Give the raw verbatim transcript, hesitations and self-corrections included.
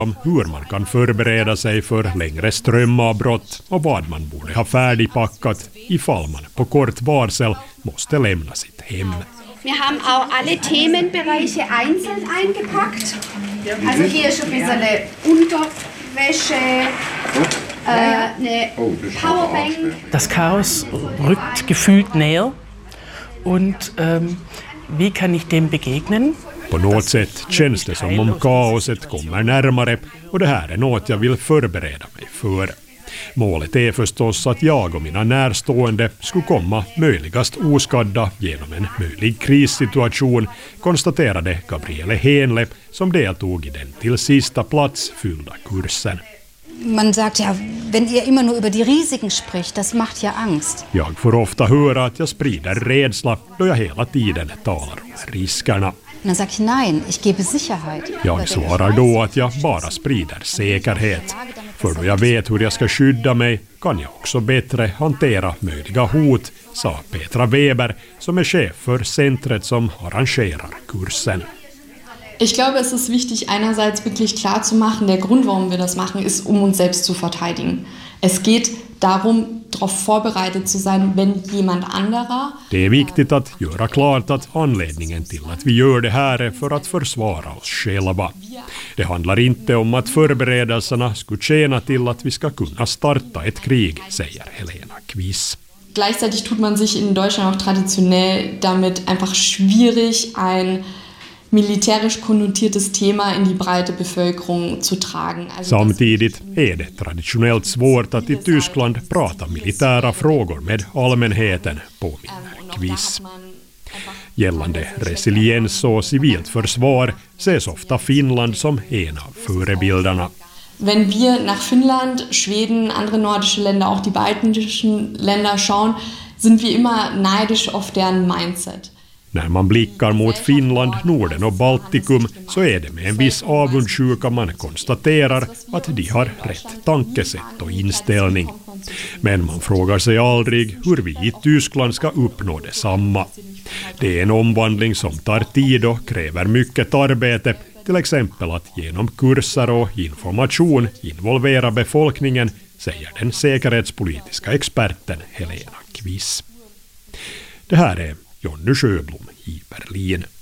om hur man kan förbereda sig för längre strömavbrott och vad man borde ha färdigpackat ifall man på kort varsel måste lämna sitt hem. Vi har auch alle Themenbereiche einzeln eingepackt. Also hier ist ein bisschen Unterwäsche, äh, eine Powerbank. Das Chaos rückt gefühlt näher und ähm, wie kann ich dem begegnen? På något sätt känns det som om kaoset kommer närmare och det här är något jag vill förbereda mig för. Målet är förstås att jag och mina närstående skulle komma möjligast oskadda genom en möjlig krissituation, konstaterade Gabriele Henle som deltog i den till sista plats fyllda kursen. Man sagt ja, wenn ihr immer nur über die Risiken spricht, das macht ja Angst. Jag får ofta höra att jag sprider rädsla då jag hela tiden talar om riskerna. Dann sag ich nein, ich gebe Sicherheit. Jag svarar då att jag bara sprider säkerhet. För då jag vet hur jag ska skydda mig kan jag också bättre hantera möjliga hot, sa Petra Weber som är chef för centret som arrangerar kursen. Ich glaube, es ist wichtig, einerseits wirklich klar zu machen, der Grund, warum wir das machen, ist, um uns selbst zu verteidigen. Es geht darum, darauf vorbereitet zu sein, wenn jemand anderer... Det är viktigt att göra klart att anledningen till att vi gör det här är för att försvara oss själva. Det handlar inte om att förberedelserna skulle tjäna till att vi ska kunna starta ett krig, säger Helena Kviss. Gleichzeitig tut man sich in Deutschland auch traditionell damit einfach schwierig, ein militärisch konnotiertes Tema in die breite Bevölkerung zu tragen. Also samtidigt är det traditionellt svårt att i Tyskland prata militära frågor med allmänheten, påminner Kviss. Gällande resiliens och civilt försvar ses ofta Finland som en av förebilderna. Wenn wir nach Finnland, Schweden, andere nordische Länder, auch die baltischen Länder schauen, sind wir immer neidisch auf deren Mindset. När man blickar mot Finland, Norden och Baltikum så är det med en viss avundsjuka man konstaterar att de har rätt tankesätt och inställning. Men man frågar sig aldrig hur vi i Tyskland ska uppnå detsamma. Det är en omvandling som tar tid och kräver mycket arbete, till exempel att genom kurser och information involvera befolkningen, säger den säkerhetspolitiska experten Helena Kviss. Det här är Jonny Sjöblom i Berlin.